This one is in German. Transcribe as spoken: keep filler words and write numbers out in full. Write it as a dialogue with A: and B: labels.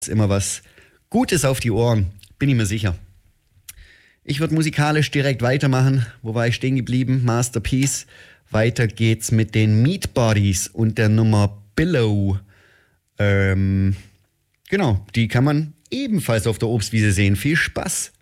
A: ist immer was Gutes auf die Ohren, bin ich mir sicher. Ich würde musikalisch direkt weitermachen. Wo war ich stehen geblieben? Masterpiece. Weiter geht's mit den Meat Bodies und der Nummer Billow. Ähm, genau, die kann man ebenfalls auf der Obstwiese sehen. Viel Spaß!